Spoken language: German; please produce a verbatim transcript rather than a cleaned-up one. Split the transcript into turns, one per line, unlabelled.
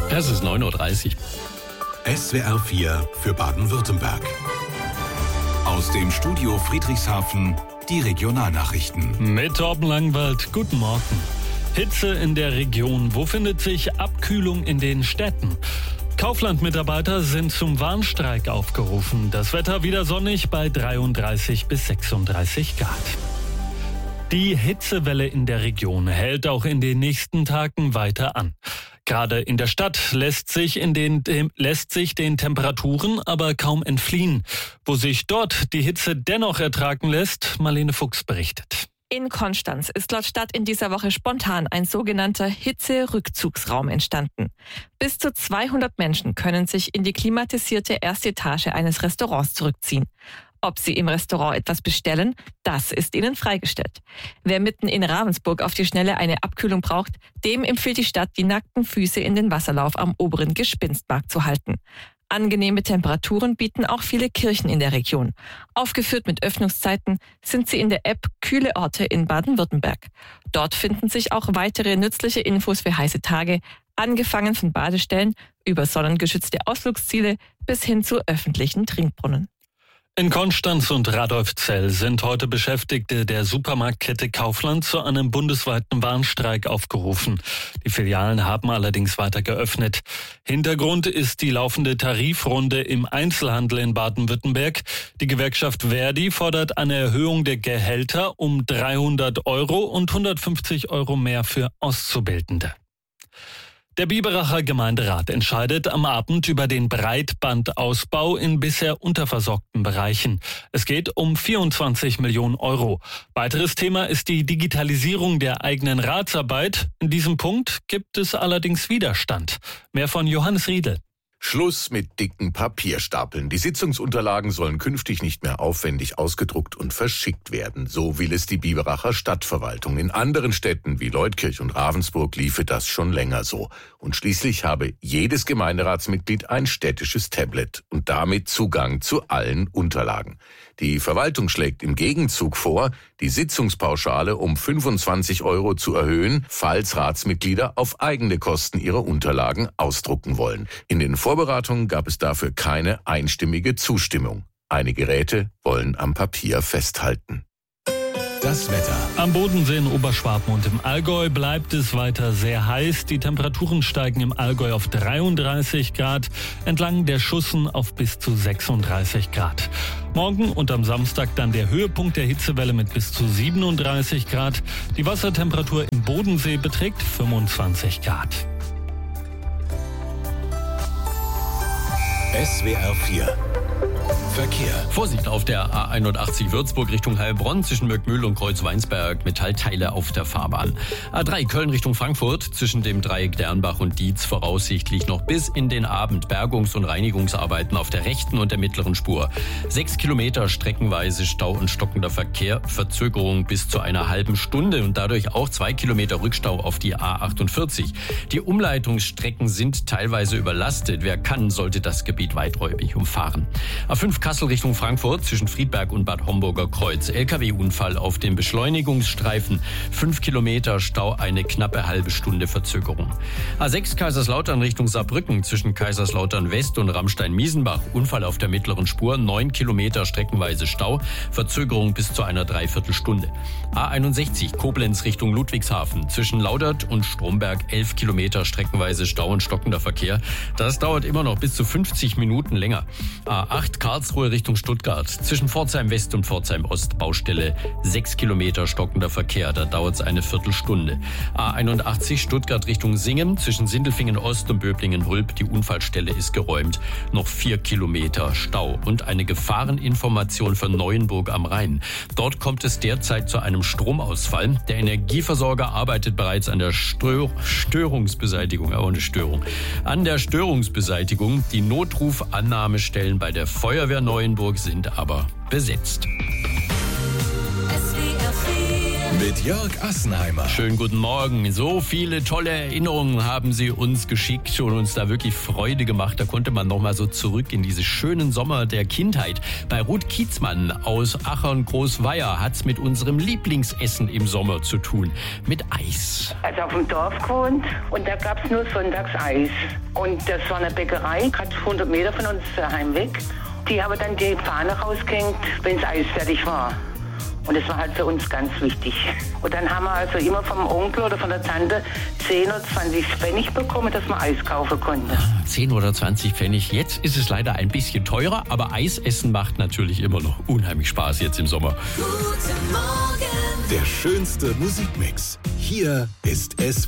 Es ist neun Uhr dreißig.
S W R vier für Baden-Württemberg. Aus dem Studio Friedrichshafen die Regionalnachrichten.
Mit Torben Langwald, guten Morgen. Hitze in der Region. Wo findet sich Abkühlung in den Städten? Kaufland-Mitarbeiter sind zum Warnstreik aufgerufen. Das Wetter wieder sonnig bei dreiunddreißig bis sechsunddreißig Grad. Die Hitzewelle in der Region hält auch in den nächsten Tagen weiter an. Gerade in der Stadt lässt sich, in den, lässt sich den Temperaturen aber kaum entfliehen. Wo sich dort die Hitze dennoch ertragen lässt, Marlene Fuchs berichtet.
In Konstanz ist laut Stadt in dieser Woche spontan ein sogenannter Hitze-Rückzugsraum entstanden. Bis zu zweihundert Menschen können sich in die klimatisierte erste Etage eines Restaurants zurückziehen. Ob sie im Restaurant etwas bestellen, das ist ihnen freigestellt. Wer mitten in Ravensburg auf die Schnelle eine Abkühlung braucht, dem empfiehlt die Stadt, die nackten Füße in den Wasserlauf am oberen Gespinstmarkt zu halten. Angenehme Temperaturen bieten auch viele Kirchen in der Region. Aufgeführt mit Öffnungszeiten sind sie in der App Kühle Orte in Baden-Württemberg. Dort finden sich auch weitere nützliche Infos für heiße Tage, angefangen von Badestellen über sonnengeschützte Ausflugsziele bis hin zu öffentlichen Trinkbrunnen.
In Konstanz und Radolfzell sind heute Beschäftigte der Supermarktkette Kaufland zu einem bundesweiten Warnstreik aufgerufen. Die Filialen haben allerdings weiter geöffnet. Hintergrund ist die laufende Tarifrunde im Einzelhandel in Baden-Württemberg. Die Gewerkschaft Verdi fordert eine Erhöhung der Gehälter um dreihundert Euro und hundertfünfzig Euro mehr für Auszubildende. Der Biberacher Gemeinderat entscheidet am Abend über den Breitbandausbau in bisher unterversorgten Bereichen. Es geht um vierundzwanzig Millionen Euro. Weiteres Thema ist die Digitalisierung der eigenen Ratsarbeit. In diesem Punkt gibt es allerdings Widerstand. Mehr von Johannes Riedel.
Schluss mit dicken Papierstapeln. Die Sitzungsunterlagen sollen künftig nicht mehr aufwendig ausgedruckt und verschickt werden. So will es die Biberacher Stadtverwaltung. In anderen Städten wie Leutkirch und Ravensburg liefe das schon länger so. Und schließlich habe jedes Gemeinderatsmitglied ein städtisches Tablet und damit Zugang zu allen Unterlagen. Die Verwaltung schlägt im Gegenzug vor, die Sitzungspauschale um fünfundzwanzig Euro zu erhöhen, falls Ratsmitglieder auf eigene Kosten ihre Unterlagen ausdrucken wollen. In den Vorbereitungen gab es dafür keine einstimmige Zustimmung. Einige Räte wollen am Papier festhalten.
Das Wetter.
Am Bodensee in Oberschwaben und im Allgäu bleibt es weiter sehr heiß. Die Temperaturen steigen im Allgäu auf dreiunddreißig Grad, entlang der Schussen auf bis zu sechsunddreißig Grad. Morgen und am Samstag dann der Höhepunkt der Hitzewelle mit bis zu siebenunddreißig Grad. Die Wassertemperatur im Bodensee beträgt fünfundzwanzig Grad.
S W R vier Verkehr.
Vorsicht auf der A einundachtzig Würzburg Richtung Heilbronn zwischen Möckmühl und Kreuzweinsberg. Metallteile auf der Fahrbahn. A drei Köln Richtung Frankfurt zwischen dem Dreieck Dernbach und Dietz voraussichtlich noch bis in den Abend Bergungs- und Reinigungsarbeiten auf der rechten und der mittleren Spur. Sechs Kilometer streckenweise Stau und stockender Verkehr. Verzögerung bis zu einer halben Stunde und dadurch auch zwei Kilometer Rückstau auf die A achtundvierzig. Die Umleitungsstrecken sind teilweise überlastet. Wer kann, sollte das Gebiet weiträumig umfahren. A fünf Kassel Richtung Frankfurt zwischen Friedberg und Bad Homburger Kreuz. L K W-Unfall auf dem Beschleunigungsstreifen. Fünf Kilometer Stau, eine knappe halbe Stunde Verzögerung. A sechs Kaiserslautern Richtung Saarbrücken zwischen Kaiserslautern West und Ramstein-Miesenbach. Unfall auf der mittleren Spur. Neun Kilometer streckenweise Stau. Verzögerung bis zu einer Dreiviertelstunde. A einundsechzig Koblenz Richtung Ludwigshafen zwischen Laudert und Stromberg. Elf Kilometer streckenweise Stau und stockender Verkehr. Das dauert immer noch bis zu fünfzig Minuten länger. A acht Karlsruhe Richtung Stuttgart. Zwischen Pforzheim West und Pforzheim Ost Baustelle. Sechs Kilometer stockender Verkehr. Da dauert es eine Viertelstunde. A einundachtzig Stuttgart Richtung Singen. Zwischen Sindelfingen Ost und Böblingen-Hulb. Die Unfallstelle ist geräumt. Noch vier Kilometer Stau. Und eine Gefahreninformation für Neuenburg am Rhein. Dort kommt es derzeit zu einem Stromausfall. Der Energieversorger arbeitet bereits an der Stör- Störungsbeseitigung. Auch eine Störung. An der Störungsbeseitigung. Die Notrufannahmestellen bei der Feuerwehr Neuenburg sind aber besetzt.
Mit mit Jörg Assenheimer.
Schönen guten Morgen. So viele tolle Erinnerungen haben Sie uns geschickt und uns da wirklich Freude gemacht. Da konnte man noch mal so zurück in diese schönen Sommer der Kindheit. Bei Ruth Kiezmann aus Achern-Großweier hat's mit unserem Lieblingsessen im Sommer zu tun. Mit Eis.
Also auf dem Dorf gewohnt und da gab's nur sonntags Eis. Und das war eine Bäckerei, gerade hundert Meter von uns daheim weg. Die haben dann die Fahne rausgehängt, wenn das Eis fertig war. Und das war halt für uns ganz wichtig. Und dann haben wir also immer vom Onkel oder von der Tante zehn oder zwanzig Pfennig bekommen, dass man Eis kaufen konnte.
zehn oder zwanzig Pfennig. Jetzt ist es leider ein bisschen teurer, aber Eisessen macht natürlich immer noch unheimlich Spaß jetzt im Sommer.
Der schönste Musikmix. Hier ist S W R.